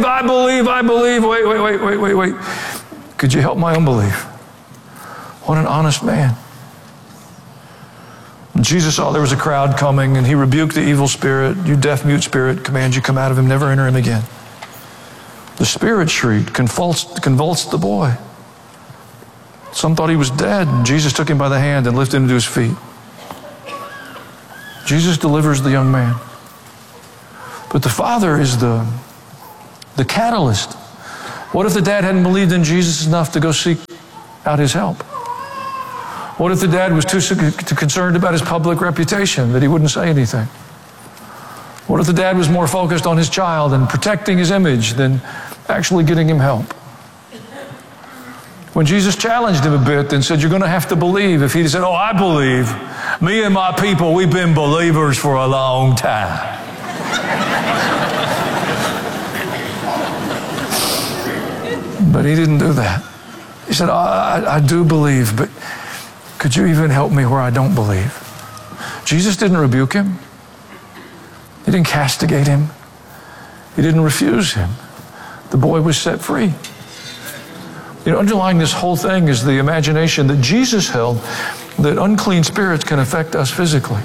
Wait. Could you help my unbelief? What an honest man. When Jesus saw there was a crowd coming, and he rebuked the evil spirit. You deaf, mute spirit, command you come out of him, never enter him again. The spirit shrieked, convulsed the boy. Some thought he was dead, and Jesus took him by the hand and lifted him to his feet. Jesus delivers the young man. But the father is the catalyst. What if the dad hadn't believed in Jesus enough to go seek out his help? What if the dad was too concerned about his public reputation that he wouldn't say anything? What if the dad was more focused on his child and protecting his image than actually getting him help? When Jesus challenged him a bit and said, you're going to have to believe, if he'd said, oh, I believe, me and my people, we've been believers for a long time. But he didn't do that. He said, I do believe, but could you even help me where I don't believe? Jesus didn't rebuke him. He didn't castigate him. He didn't refuse him. The boy was set free. You know, underlying this whole thing is the imagination that Jesus held that unclean spirits can affect us physically.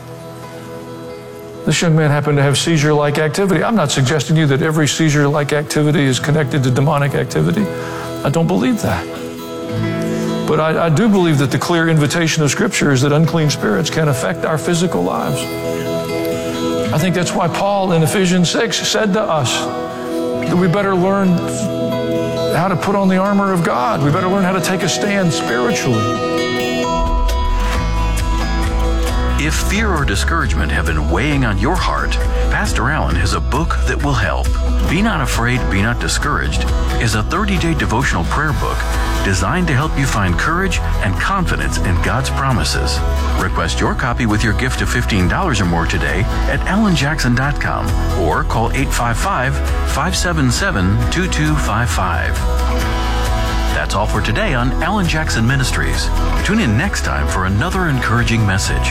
This young man happened to have seizure-like activity. I'm not suggesting to you that every seizure-like activity is connected to demonic activity. I don't believe that. But I do believe that the clear invitation of Scripture is that unclean spirits can affect our physical lives. I think that's why Paul in Ephesians 6 said to us that we better learn how to put on the armor of God. We better learn how to take a stand spiritually. If fear or discouragement have been weighing on your heart, Pastor Allen has a book that will help. Be Not Afraid, Be Not Discouraged is a 30-day devotional prayer book designed to help you find courage and confidence in God's promises. Request your copy with your gift of $15 or more today at alanjackson.com or call 855-577-2255. That's all for today on Alan Jackson Ministries. Tune in next time for another encouraging message.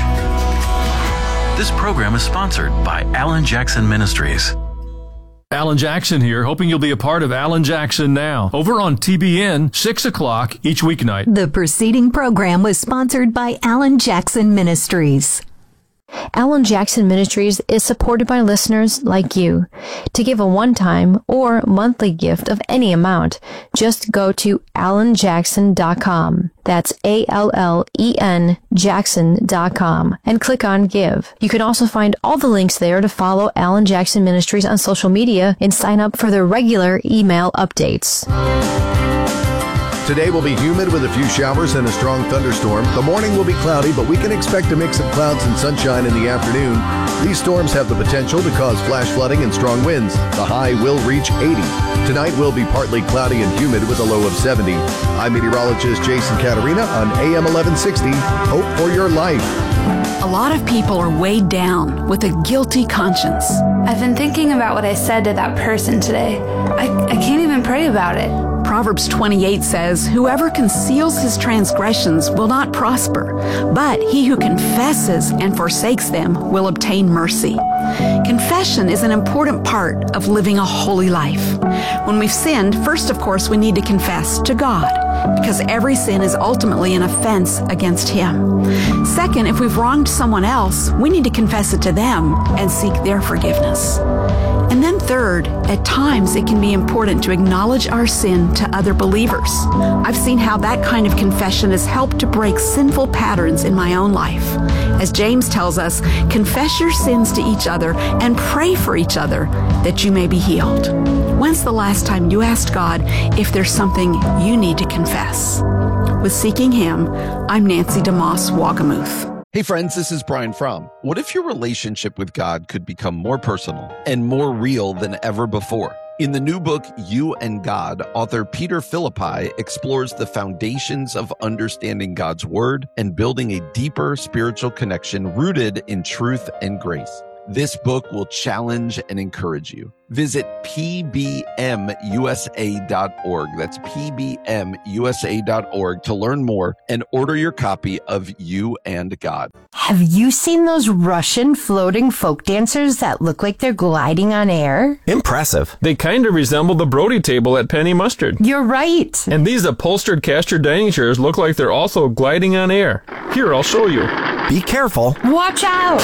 This program is sponsored by Alan Jackson Ministries. Alan Jackson here, hoping you'll be a part of Alan Jackson Now, over on TBN, 6 o'clock each weeknight. The preceding program was sponsored by Alan Jackson Ministries. Alan Jackson Ministries is supported by listeners like you. To give a one-time or monthly gift of any amount, just go to alanjackson.com. That's ALLEN Jackson.com and click on Give. You can also find all the links there to follow Alan Jackson Ministries on social media and sign up for their regular email updates. Today will be humid with a few showers and a strong thunderstorm. The morning will be cloudy, but we can expect a mix of clouds and sunshine in the afternoon. These storms have the potential to cause flash flooding and strong winds. The high will reach 80. Tonight will be partly cloudy and humid with a low of 70. I'm meteorologist Jason Caterina on AM 1160. Hope for your life. A lot of people are weighed down with a guilty conscience. I've been thinking about what I said to that person today. I can't even pray about it. Proverbs 28 says, whoever conceals his transgressions will not prosper, but he who confesses and forsakes them will obtain mercy. Confession is an important part of living a holy life. When we've sinned, first, of course, we need to confess to God, because every sin is ultimately an offense against Him. Second, if we've wronged someone else, we need to confess it to them and seek their forgiveness. And then third, at times it can be important to acknowledge our sin to other believers. I've seen how that kind of confession has helped to break sinful patterns in my own life. As James tells us, confess your sins to each other and pray for each other that you may be healed. When's the last time you asked God if there's something you need to confess? With Seeking Him, I'm Nancy DeMoss Wagamuth. Hey friends, this is Brian Fromm. What if your relationship with God could become more personal and more real than ever before? In the new book, You and God, author Peter Philippi explores the foundations of understanding God's Word and building a deeper spiritual connection rooted in truth and grace. This book will challenge and encourage you. Visit pbmusa.org. That's pbmusa.org to learn more and order your copy of You and God. Have you seen those Russian floating folk dancers that look like they're gliding on air? Impressive. They kind of resemble the Brody table at Penny Mustard. You're right. And these upholstered caster dining chairs look like they're also gliding on air. Here, I'll show you. Be careful. Watch out!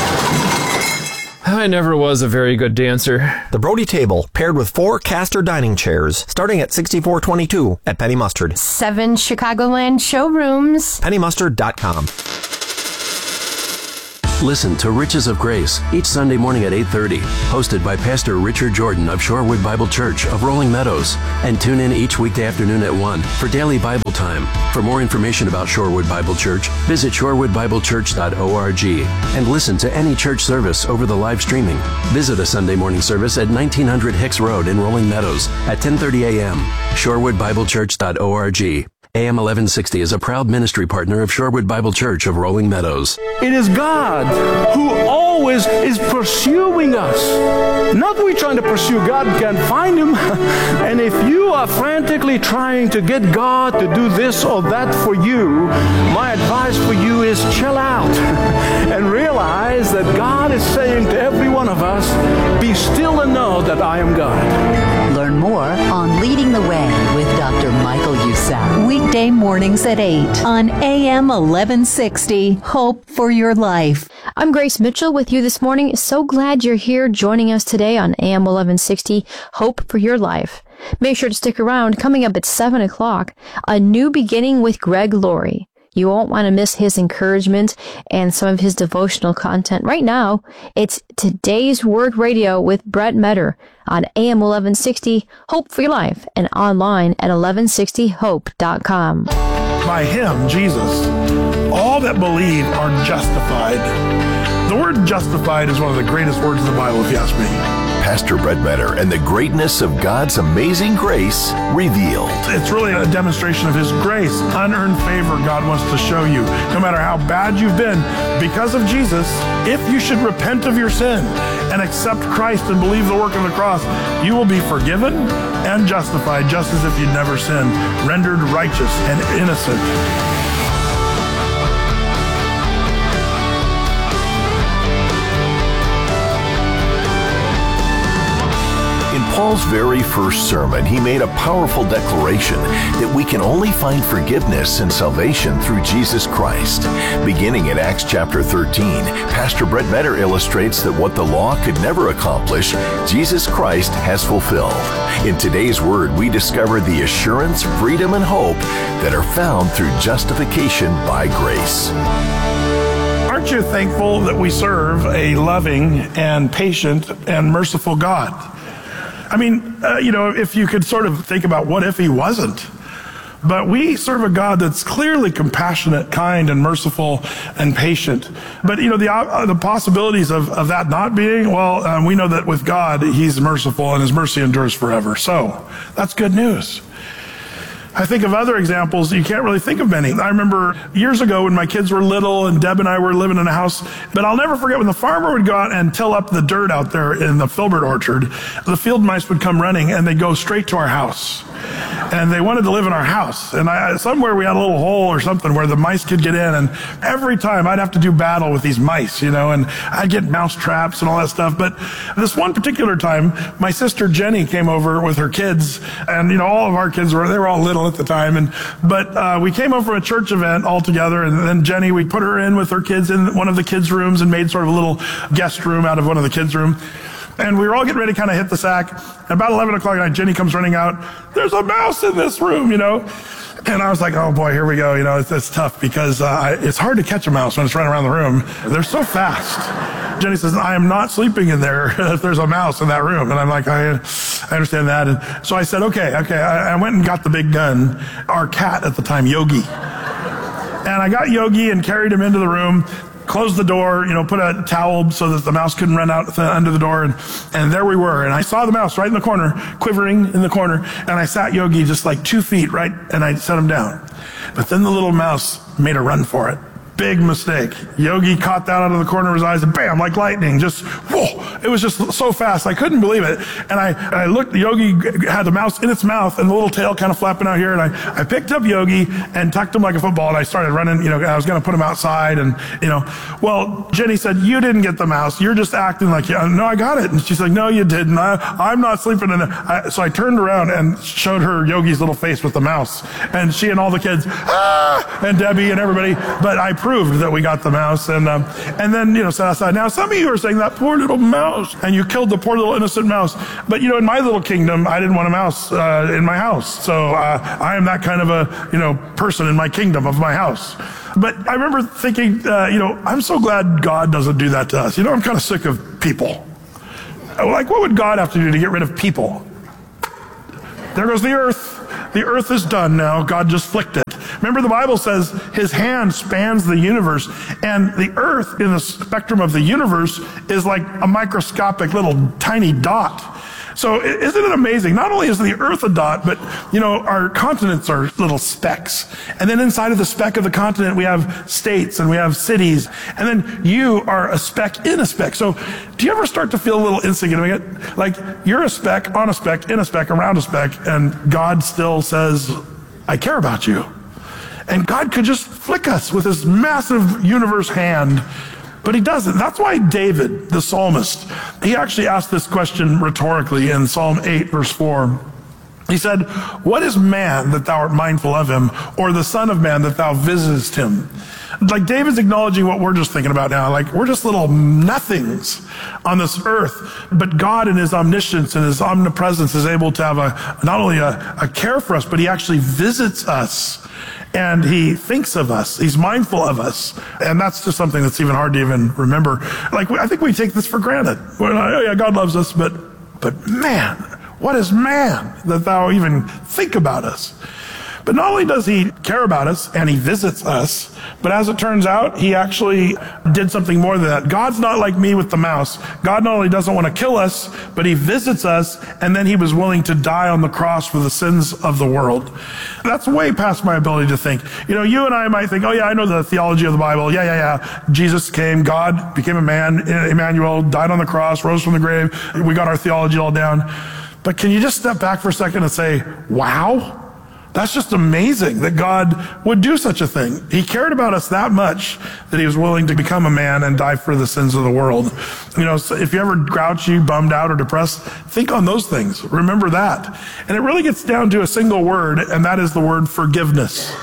I never was a very good dancer. The Brody table, paired with 4 caster dining chairs, starting at $64.22 at Penny Mustard. 7 Chicagoland showrooms. PennyMustard.com. Listen to Riches of Grace each Sunday morning at 8:30, hosted by Pastor Richard Jordan of Shorewood Bible Church of Rolling Meadows. And tune in each weekday afternoon at 1 for daily Bible time. For more information about Shorewood Bible Church, visit shorewoodbiblechurch.org and listen to any church service over the live streaming. Visit a Sunday morning service at 1900 Hicks Road in Rolling Meadows at 10:30 a.m. shorewoodbiblechurch.org. AM 1160 is a proud ministry partner of Shorewood Bible Church of Rolling Meadows. It is God who always is pursuing us. Not we trying to pursue God and can't find Him. And if you are frantically trying to get God to do this or that for you, my advice for you is chill out and realize that God is saying to every one of us, be still and know that I am God. Learn more on Leading the Way with Dr. Michael Youssef. Weekday mornings at 8 on AM 1160. Hope for your life. I'm Grace Mitchell with you this morning. So glad you're here joining us today on AM 1160, Hope for Your Life. Make sure to stick around. Coming up at 7 o'clock, A New Beginning with Greg Laurie. You won't want to miss his encouragement and some of his devotional content. Right now, it's Today's Word Radio with Brett Metter on AM 1160, Hope for Your Life, and online at 1160hope.com. By Him, Jesus, all that believe are justified. The word justified is one of the greatest words in the Bible, if you ask me. Pastor Brett Metter and the greatness of God's amazing grace revealed. It's really a demonstration of His grace, unearned favor God wants to show you. No matter how bad you've been, because of Jesus, if you should repent of your sin and accept Christ and believe the work of the cross, you will be forgiven and justified just as if you'd never sinned, rendered righteous and innocent. In Paul's very first sermon, he made a powerful declaration that we can only find forgiveness and salvation through Jesus Christ. Beginning in Acts chapter 13, Pastor Brett Metter illustrates that what the law could never accomplish, Jesus Christ has fulfilled. In today's Word, we discover the assurance, freedom, and hope that are found through justification by grace. Aren't you thankful that we serve a loving and patient and merciful God? I mean, if you could sort of think about what if He wasn't. But we serve a God that's clearly compassionate, kind, and merciful and patient. But, the possibilities of that not being, we know that with God, He's merciful and His mercy endures forever. So that's good news. I think of other examples. You can't really think of many. I remember years ago when my kids were little and Deb and I were living in a house, but I'll never forget when the farmer would go out and till up the dirt out there in the filbert orchard, the field mice would come running and they'd go straight to our house. And they wanted to live in our house. And somewhere we had a little hole or something where the mice could get in. And every time I'd have to do battle with these mice, and I'd get mouse traps and all that stuff. But this one particular time, my sister Jenny came over with her kids. And, all of our kids they were all little at the time. But we came over from a church event all together. And then Jenny, we put her in with her kids in one of the kids' rooms and made sort of a little guest room out of one of the kids' rooms. And we were all getting ready to kind of hit the sack. And about 11 o'clock at night, Jenny comes running out. There's a mouse in this room, And I was like, oh boy, here we go. It's tough because it's hard to catch a mouse when it's running around the room. They're so fast. Jenny says, I am not sleeping in there if there's a mouse in that room. And I'm like, I understand that. And so I said, okay. I went and got the big gun, our cat at the time, Yogi. And I got Yogi and carried him into the room. Closed the door, put a towel so that the mouse couldn't run out under the door. And there we were. And I saw the mouse right in the corner, quivering in the corner. And I sat Yogi just like 2 feet, right? And I set him down. But then the little mouse made a run for it. Big mistake. Yogi caught that out of the corner of his eyes and bam, like lightning, just, whoa. It was just so fast. I couldn't believe it. And I looked, Yogi had the mouse in its mouth and the little tail kind of flapping out here. And I picked up Yogi and tucked him like a football. And I started running, I was going to put him outside. And, well, Jenny said, you didn't get the mouse. You're just acting like, no, I got it. And she's like, no, you didn't. I'm not sleeping in it. So I turned around and showed her Yogi's little face with the mouse. And she and all the kids, and Debbie and everybody. But I proved that we got the mouse. And then, sat outside. Now, some of you are saying that poor little mouse, and you killed the poor little innocent mouse. But, in my little kingdom, I didn't want a mouse in my house. So I am that kind of a, person in my kingdom of my house. But I remember thinking, I'm so glad God doesn't do that to us. I'm kind of sick of people. Like, what would God have to do to get rid of people? There goes the earth. The earth is done now. God just flicked it. Remember, the Bible says his hand spans the universe, and the earth in the spectrum of the universe is like a microscopic little tiny dot. So isn't it amazing? Not only is the earth a dot, but, our continents are little specks. And then inside of the speck of the continent, we have states and we have cities. And then you are a speck in a speck. So do you ever start to feel a little insignificant? Like you're a speck on a speck, in a speck, around a speck, and God still says, I care about you. And God could just flick us with his massive universe hand. But he doesn't. That's why David, the psalmist, he actually asked this question rhetorically in Psalm 8, verse 4. He said, what is man that thou art mindful of him, or the son of man that thou visitest him? Like David's acknowledging what we're just thinking about now. Like we're just little nothings on this earth. But God in his omniscience and his omnipresence is able to have not only a care for us, but he actually visits us. And he thinks of us. He's mindful of us. And that's just something that's even hard to even remember. Like, I think we take this for granted. God loves us, but man, what is man that thou even think about us? But not only does he care about us and he visits us, but as it turns out, he actually did something more than that. God's not like me with the mouse. God not only doesn't want to kill us, but he visits us, and then he was willing to die on the cross for the sins of the world. That's way past my ability to think. You and I might think, I know the theology of the Bible. Yeah. Jesus came, God became a man, Emmanuel, died on the cross, rose from the grave. We got our theology all down. But can you just step back for a second and say, wow? That's just amazing that God would do such a thing. He cared about us that much that he was willing to become a man and die for the sins of the world. So if you're ever grouchy, bummed out, or depressed, think on those things. Remember that. And it really gets down to a single word, and that is the word forgiveness.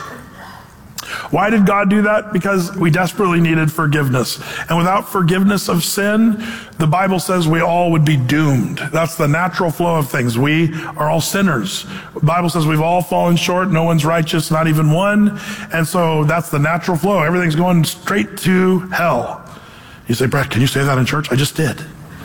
Why did God do that? Because we desperately needed forgiveness. And without forgiveness of sin, the Bible says we all would be doomed. That's the natural flow of things. We are all sinners. The Bible says we've all fallen short. No one's righteous, not even one. And so that's the natural flow. Everything's going straight to hell. You say, Brett, can you say that in church? I just did.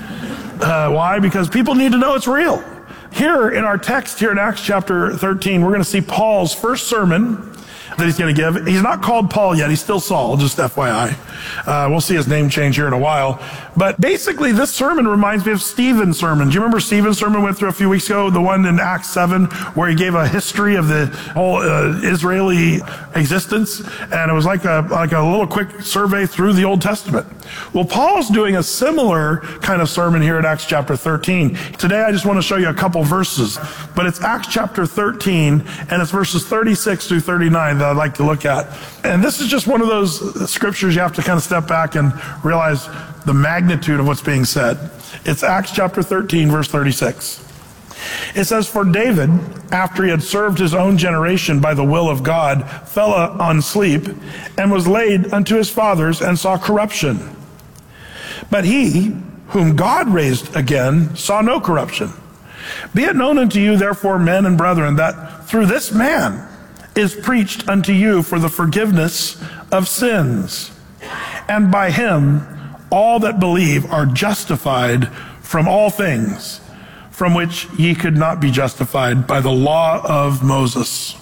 Why? Because people need to know it's real. Here in our text here in Acts chapter 13, we're going to see Paul's first sermon that he's going to give. He's not called Paul yet. He's still Saul, just FYI. We'll see his name change here in a while. But basically, this sermon reminds me of Stephen's sermon. Do you remember Stephen's sermon we went through a few weeks ago? The one in Acts 7, where he gave a history of the whole Israeli existence. And it was like a little quick survey through the Old Testament. Well, Paul's doing a similar kind of sermon here at Acts chapter 13. Today, I just want to show you a couple verses. But it's Acts chapter 13, and it's verses 36 through 39 that I'd like to look at. And this is just one of those scriptures you have to kind of step back and realize the magnitude of what's being said. It's Acts chapter 13, verse 36. It says, for David, after he had served his own generation by the will of God, fell on sleep and was laid unto his fathers and saw corruption. But he, whom God raised again, saw no corruption. Be it known unto you, therefore, men and brethren, that through this man is preached unto you for the forgiveness of sins. And by him all that believe are justified from all things from which ye could not be justified by the law of Moses.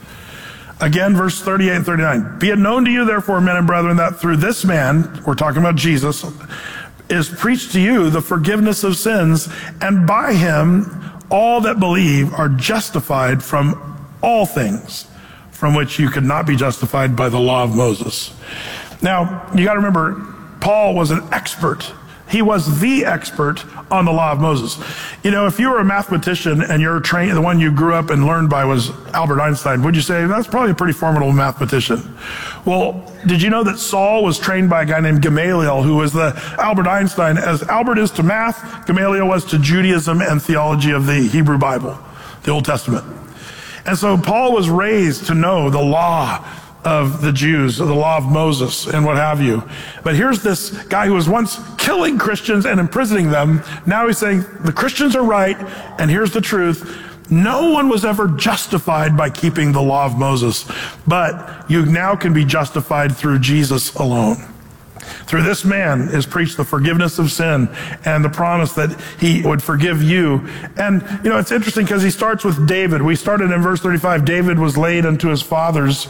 Again, verse 38 and 39. Be it known to you, therefore, men and brethren, that through this man, we're talking about Jesus, is preached to you the forgiveness of sins, and by him all that believe are justified from all things from which you could not be justified by the law of Moses. Now, you got to remember, Paul was an expert. He was the expert on the law of Moses. You know, if you were a mathematician and you're trained, the one you grew up and learned by was Albert Einstein, would you say that's probably a pretty formidable mathematician? Well, did you know that Saul was trained by a guy named Gamaliel, who was the Albert Einstein? As Albert is to math, Gamaliel was to Judaism and theology of the Hebrew Bible, the Old Testament. And so Paul was raised to know the law of the Jews, the law of Moses and what have you. But here's this guy who was once killing Christians and imprisoning them. Now he's saying the Christians are right, and here's the truth. No one was ever justified by keeping the law of Moses, but you now can be justified through Jesus alone. Through this man is preached the forgiveness of sin and the promise that he would forgive you. And, you know, it's interesting because he starts with David. We started in verse 35. David was laid unto his fathers.